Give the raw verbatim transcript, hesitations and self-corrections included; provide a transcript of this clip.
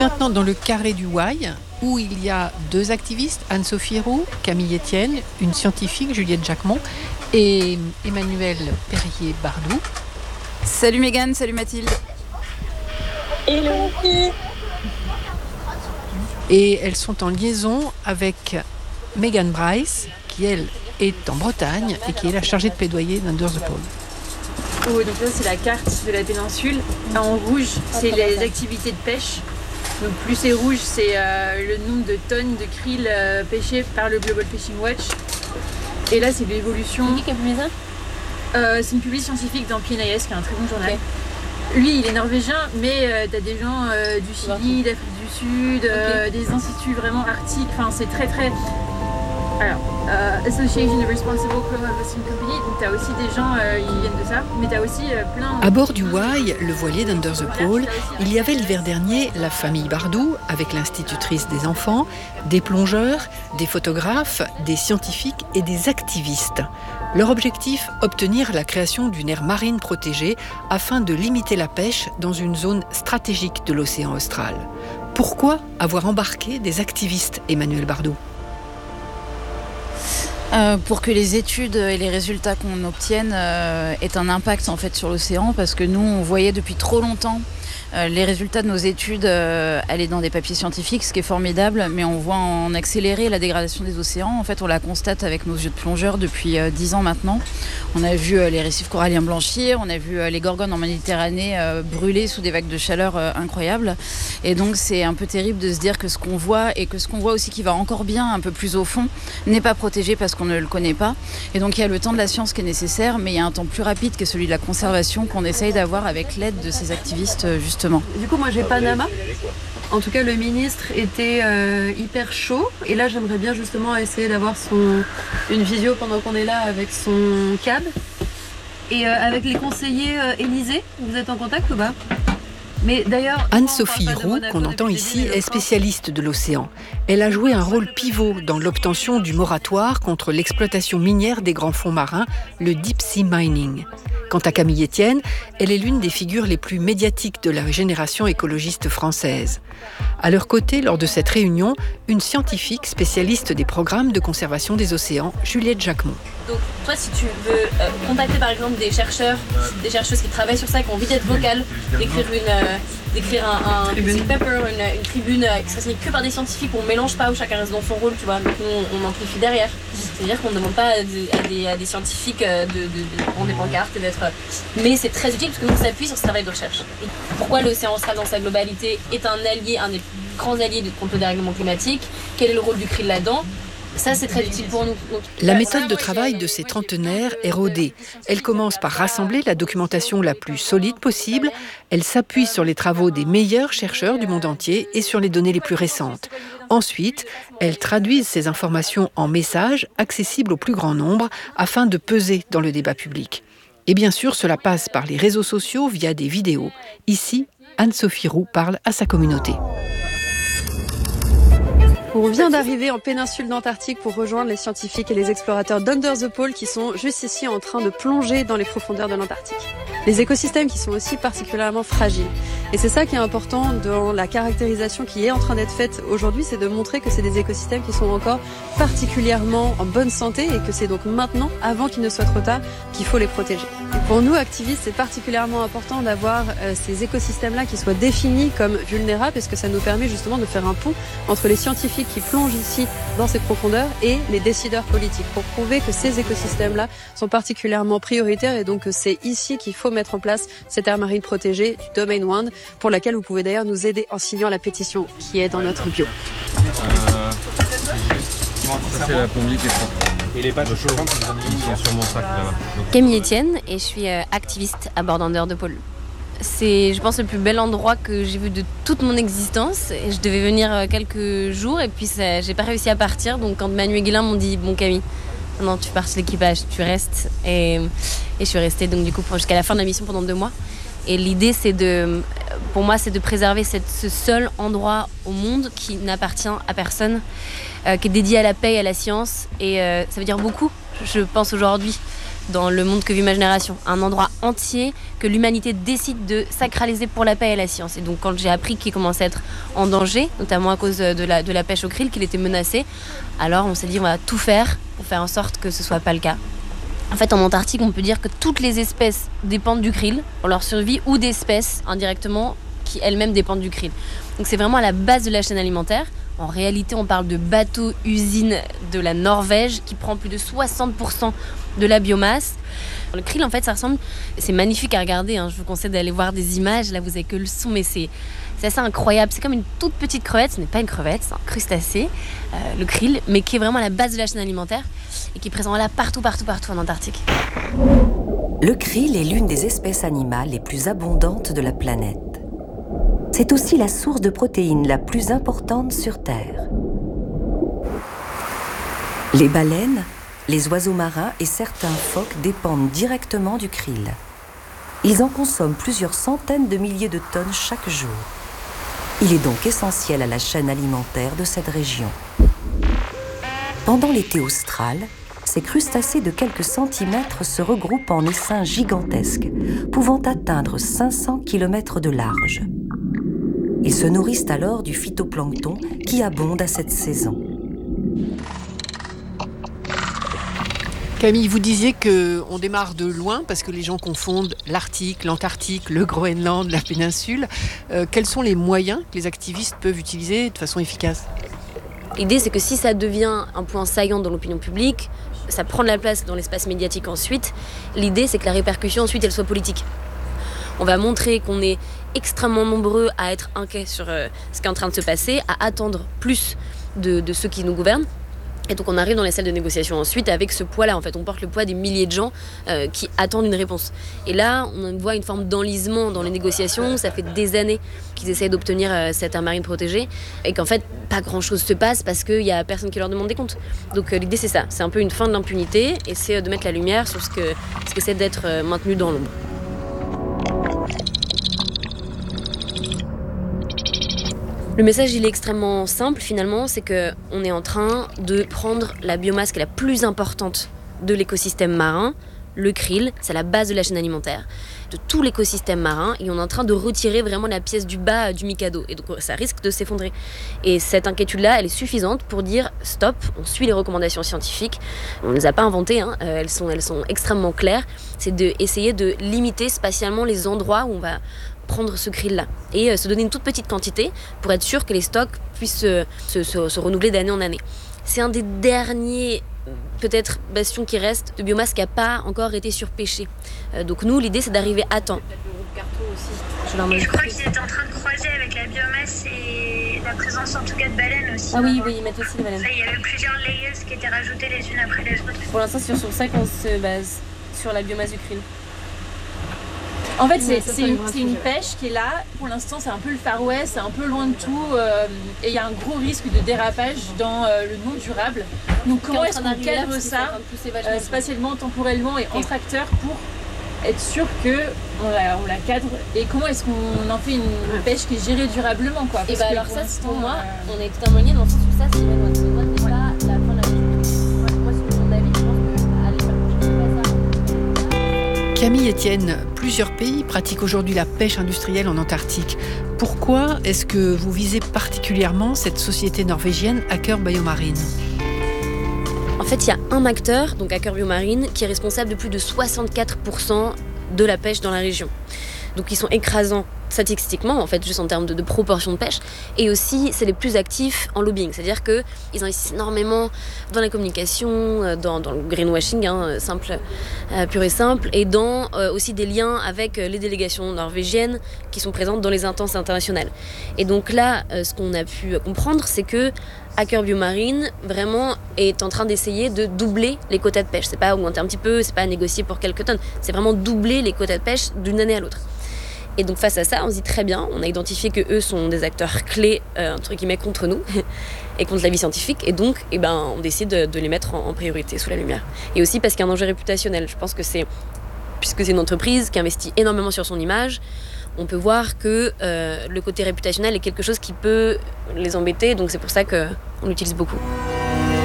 Maintenant dans le carré du Why, où il y a deux activistes, Anne-Sophie Roux, Camille Etienne, une scientifique, Juliette Jacquemont, et Emmanuel Perrier-Bardou. Salut Mégane, salut Mathilde. Hello. Et elles sont en liaison avec Megan Bryce, qui elle est en Bretagne et qui est la chargée de plaidoyer d'Under the Pole. Oh, donc là c'est la carte de la péninsule. En rouge, c'est les activités de pêche. Donc plus c'est rouge, c'est euh, le nombre de tonnes de krill euh, pêchées par le Global Fishing Watch. Et là c'est l'évolution. C'est qui qui a publié ça euh, C'est une publication scientifique dans P N A S, qui est un très bon journal. Okay. Lui il est norvégien, mais euh, t'as des gens euh, du Chili, d'Afrique du Sud, euh, okay. des instituts vraiment arctiques. Enfin c'est très très... Alors, euh, Association of Responsible Coral Harvesting Company, donc tu as aussi des gens, euh, ils viennent de ça, mais tu as aussi euh, plein... À bord du Why, le voilier d'Under the Pole, il y avait l'hiver dernier la famille Bardou, avec l'institutrice des enfants, des plongeurs, des photographes, des scientifiques et des activistes. Leur objectif, obtenir la création d'une aire marine protégée afin de limiter la pêche dans une zone stratégique de l'océan austral. Pourquoi avoir embarqué des activistes, Emmanuel Bardou ? Euh, pour que les études et les résultats qu'on obtienne euh, aient un impact en fait sur l'océan, parce que nous on voyait depuis trop longtemps euh, les résultats de nos études euh, aller dans des papiers scientifiques, ce qui est formidable, mais on voit en accélérer la dégradation des océans. En fait on la constate avec nos yeux de plongeurs depuis euh, dix ans maintenant. On a vu euh, les récifs coralliens blanchir, on a vu euh, les gorgones en Méditerranée euh, brûler sous des vagues de chaleur euh, incroyables, et donc c'est un peu terrible de se dire que ce qu'on voit, et que ce qu'on voit aussi qui va encore bien un peu plus au fond, n'est pas protégé parce qu'on ne le connaît pas. Et donc il y a le temps de la science qui est nécessaire, mais il y a un temps plus rapide que celui de la conservation qu'on essaye d'avoir avec l'aide de ces activistes justement. Du coup moi j'ai Panama. En tout cas le ministre était euh, hyper chaud, et là j'aimerais bien justement essayer d'avoir son une visio pendant qu'on est là avec son cab. Et euh, avec les conseillers euh, Élysée, vous êtes en contact ou pas ? Mais d'ailleurs, Anne-Sophie Roux, qu'on entend ici, est spécialiste de l'océan. Elle a joué un rôle pivot dans l'obtention du moratoire contre l'exploitation minière des grands fonds marins, le Deep Sea Mining. Quant à Camille Etienne, elle est l'une des figures les plus médiatiques de la génération écologiste française. À leur côté, lors de cette réunion, une scientifique spécialiste des programmes de conservation des océans, Juliette Jacquemont. Donc toi, si tu veux euh, contacter par exemple des chercheurs, des chercheuses qui travaillent sur ça, qui ont envie d'être vocales, d'écrire, une, euh, d'écrire un, un petit paper, une, une tribune euh, qui serait signée que par des scientifiques, où on ne mélange pas, où chacun reste dans son rôle, tu vois, donc nous on, on amplifie derrière. C'est-à-dire qu'on ne demande pas à des, à des, à des scientifiques de, de, de prendre des pancartes et d'être... Mais c'est très utile parce que nous on s'appuie sur ce travail de recherche. Et pourquoi l'océan austral dans sa globalité est un allié, un des plus grands alliés contre le dérèglement climatique, quel est le rôle du krill là-dedans? Ça, c'est très utile pour nous. Donc, la méthode de travail de ces trentenaires est rodée. Elle commence par rassembler la documentation la plus solide possible. Elle s'appuie sur les travaux des meilleurs chercheurs du monde entier et sur les données les plus récentes. Ensuite, elle traduit ces informations en messages accessibles au plus grand nombre afin de peser dans le débat public. Et bien sûr, cela passe par les réseaux sociaux via des vidéos. Ici, Anne-Sophie Roux parle à sa communauté. On vient d'arriver en péninsule d'Antarctique pour rejoindre les scientifiques et les explorateurs d'Under the Pole qui sont juste ici en train de plonger dans les profondeurs de l'Antarctique. Les écosystèmes qui sont aussi particulièrement fragiles. Et c'est ça qui est important dans la caractérisation qui est en train d'être faite aujourd'hui, c'est de montrer que c'est des écosystèmes qui sont encore particulièrement en bonne santé et que c'est donc maintenant, avant qu'il ne soit trop tard, qu'il faut les protéger. Et pour nous, activistes, c'est particulièrement important d'avoir euh, ces écosystèmes-là qui soient définis comme vulnérables, parce que ça nous permet justement de faire un pont entre les scientifiques qui plongent ici dans ces profondeurs et les décideurs politiques pour prouver que ces écosystèmes-là sont particulièrement prioritaires et donc que c'est ici qu'il faut mettre en place cette aire marine protégée du Domain un, pour laquelle vous pouvez d'ailleurs nous aider en signant la pétition qui est dans notre bio. Euh, ça c'est la plombier qui est propre. Et les pattes chauffantes qui sont sur mon sac là-bas. Camille Etienne et je suis activiste à bord d'Under the Pole. C'est, je pense, le plus bel endroit que j'ai vu de toute mon existence. Et je devais venir quelques jours et puis ça, j'ai pas réussi à partir. Donc quand Manu et Guilain m'ont dit « Bon Camille, non, tu pars de l'équipage, tu restes. » Et, et je suis restée donc, du coup, jusqu'à la fin de la mission pendant deux mois. Et l'idée, c'est de, pour moi, c'est de préserver cette, ce seul endroit au monde qui n'appartient à personne, euh, qui est dédié à la paix et à la science. Et euh, ça veut dire beaucoup, je pense, aujourd'hui. dans le monde que vit ma génération. Un endroit entier que l'humanité décide de sacraliser pour la paix et la science. Et donc quand j'ai appris qu'il commençait à être en danger, notamment à cause de la, de la pêche au krill, qu'il était menacé, alors on s'est dit on va tout faire pour faire en sorte que ce soit pas le cas. En fait, en Antarctique, on peut dire que toutes les espèces dépendent du krill pour leur survie, ou d'espèces indirectement qui elles-mêmes dépendent du krill. Donc c'est vraiment à la base de la chaîne alimentaire. En réalité, on parle de bateau-usine de la Norvège qui prend plus de soixante pour cent de la biomasse. Le krill, en fait, ça ressemble... C'est magnifique à regarder, hein. Je vous conseille d'aller voir des images. Là, vous n'avez que le son, mais c'est, c'est assez incroyable. C'est comme une toute petite crevette. Ce n'est pas une crevette, c'est un crustacé, euh, le krill, mais qui est vraiment à la base de la chaîne alimentaire et qui est présent là partout, partout, partout en Antarctique. Le krill est l'une des espèces animales les plus abondantes de la planète. C'est aussi la source de protéines la plus importante sur Terre. Les baleines, les oiseaux marins et certains phoques dépendent directement du krill. Ils en consomment plusieurs centaines de milliers de tonnes chaque jour. Il est donc essentiel à la chaîne alimentaire de cette région. Pendant l'été austral, ces crustacés de quelques centimètres se regroupent en essaims gigantesques, pouvant atteindre cinq cents kilomètres de large. Ils se nourrissent alors du phytoplancton qui abonde à cette saison. Camille, vous disiez qu'on démarre de loin parce que les gens confondent l'Arctique, l'Antarctique, le Groenland, la péninsule. Euh, quels sont les moyens que les activistes peuvent utiliser de façon efficace ? L'idée, c'est que si ça devient un point saillant dans l'opinion publique, ça prend de la place dans l'espace médiatique ensuite. L'idée, c'est que la répercussion ensuite, elle soit politique. On va montrer qu'on est extrêmement nombreux à être inquiets sur euh, ce qui est en train de se passer, à attendre plus de, de ceux qui nous gouvernent. Et donc on arrive dans les salles de négociation ensuite avec ce poids-là. En fait, on porte le poids des milliers de gens euh, qui attendent une réponse. Et là, on voit une forme d'enlisement dans les négociations. Ça fait des années qu'ils essayent d'obtenir euh, cette aire marine protégée et qu'en fait, pas grand-chose se passe parce qu'il n'y a personne qui leur demande des comptes. Donc euh, l'idée, c'est ça. C'est un peu une fin de l'impunité et c'est euh, de mettre la lumière sur ce que, ce que c'est d'être euh, maintenu dans l'ombre. Le message, il est extrêmement simple finalement, c'est qu'on est en train de prendre la biomasse qui est la plus importante de l'écosystème marin, le krill, c'est la base de la chaîne alimentaire, de tout l'écosystème marin, et on est en train de retirer vraiment la pièce du bas du Mikado, et donc ça risque de s'effondrer. Et cette inquiétude-là, elle est suffisante pour dire stop, on suit les recommandations scientifiques, on ne les a pas inventées, hein, elles sont, elles sont extrêmement claires, c'est d'essayer de limiter spatialement les endroits où on va prendre ce krill-là et euh, se donner une toute petite quantité pour être sûr que les stocks puissent euh, se, se, se renouveler d'année en année. C'est un des derniers, peut-être, bastions qui restent de biomasse qui n'a pas encore été surpêché. Euh, donc nous, l'idée, c'est d'arriver à temps. Je, je crois qu'ils étaient en train de croiser avec la biomasse et la présence en tout cas de baleines aussi. Ah oui, oui, ils mettent aussi les baleines. Il y avait plusieurs layers qui étaient rajoutés les unes après les autres. Pour l'instant, c'est sur ça qu'on se base, sur la biomasse du krill. En fait, c'est, c'est, une, c'est une pêche qui est là. Pour l'instant, c'est un peu le Far West, c'est un peu loin de tout. Euh, et il y a un gros risque de dérapage dans euh, le non durable. Donc, comment est-ce qu'on cadre ça euh, spatialement, temporellement et entre acteurs pour être sûr qu'on la, on la cadre? Et comment est-ce qu'on en fait une pêche qui est gérée durablement, quoi? Et bah alors, ça, c'est pour moi, euh... on est totalement liés dans le sens où ça, c'est vraiment n'est pas la fin de la pêche. Moi, sur mon avis, je pense que aller faire pas ça. Camille Etienne, plusieurs pays pratiquent aujourd'hui la pêche industrielle en Antarctique. Pourquoi est-ce que vous visez particulièrement cette société norvégienne Aker Biomarine ? En fait, il y a un acteur, donc Aker Biomarine, qui est responsable de plus de soixante-quatre pour cent de la pêche dans la région. Donc ils sont écrasants statistiquement, en fait, juste en termes de, de proportion de pêche. Et aussi, c'est les plus actifs en lobbying. C'est-à-dire qu'ils investissent énormément dans la communication, dans, dans le greenwashing, hein, simple, euh, pur et simple, et dans euh, aussi des liens avec les délégations norvégiennes qui sont présentes dans les instances internationales. Et donc là, euh, ce qu'on a pu comprendre, c'est que Aker Biomarine, vraiment, est en train d'essayer de doubler les quotas de pêche. C'est pas augmenter un petit peu, c'est pas négocier pour quelques tonnes, c'est vraiment doubler les quotas de pêche d'une année à l'autre. Et donc face à ça, on se dit très bien, on a identifié que eux sont des acteurs clés, euh, entre guillemets, contre nous et contre la vie scientifique. Et donc, eh ben, on décide de, de les mettre en, en priorité sous la lumière. Et aussi parce qu'il y a un enjeu réputationnel. Je pense que c'est, puisque c'est une entreprise qui investit énormément sur son image, on peut voir que euh, le côté réputationnel est quelque chose qui peut les embêter. Donc c'est pour ça qu'on l'utilise beaucoup.